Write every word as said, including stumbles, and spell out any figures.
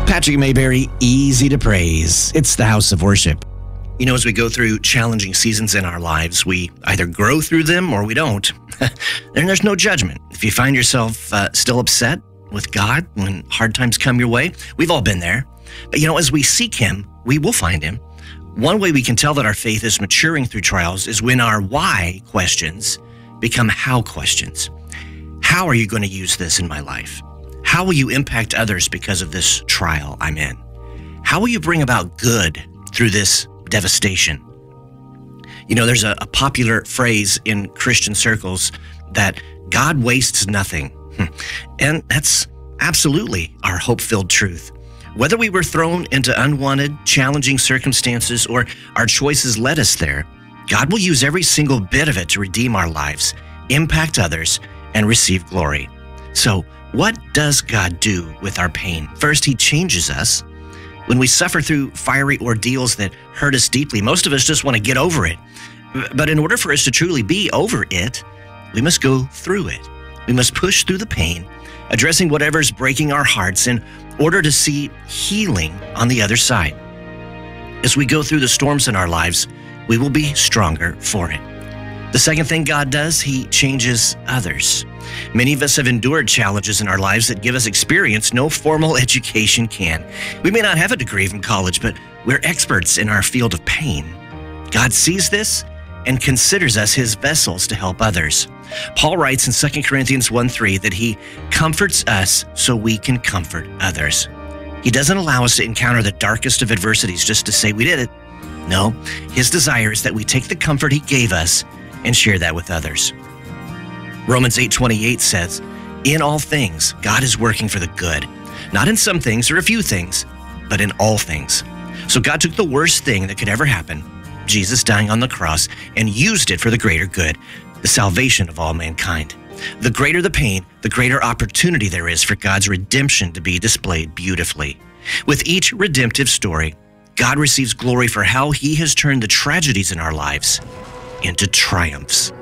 Patrick Mayberry, easy to praise. It's the house of worship. You know, as we go through challenging seasons in our lives, we either grow through them or we don't. And there's no judgment. If you find yourself uh, still upset with God when hard times come your way, we've all been there. But you know, as we seek Him, we will find Him. One way we can tell that our faith is maturing through trials is when our why questions become how questions. How are you going to use this in my life? How will you impact others because of this trial I'm in? How will you bring about good through this devastation? You know, there's a, a popular phrase in Christian circles that God wastes nothing. And that's absolutely our hope-filled truth. Whether we were thrown into unwanted, challenging circumstances or our choices led us there, God will use every single bit of it to redeem our lives, impact others, and receive glory. So, what does God do with our pain? First, He changes us. When we suffer through fiery ordeals that hurt us deeply, most of us just want to get over it. But in order for us to truly be over it, we must go through it. We must push through the pain, addressing whatever's breaking our hearts in order to see healing on the other side. As we go through the storms in our lives, we will be stronger for it. The second thing God does, He changes others. Many of us have endured challenges in our lives that give us experience no formal education can. We may not have a degree from college, but we're experts in our field of pain. God sees this and considers us His vessels to help others. Paul writes in Second Corinthians one three that He comforts us so we can comfort others. He doesn't allow us to encounter the darkest of adversities just to say we did it. No, His desire is that we take the comfort He gave us and share that with others. Romans eight twenty-eight says, "In all things, God is working for the good, not in some things or a few things, but in all things." So God took the worst thing that could ever happen, Jesus dying on the cross, and used it for the greater good, the salvation of all mankind. The greater the pain, the greater opportunity there is for God's redemption to be displayed beautifully. With each redemptive story, God receives glory for how He has turned the tragedies in our lives into triumphs.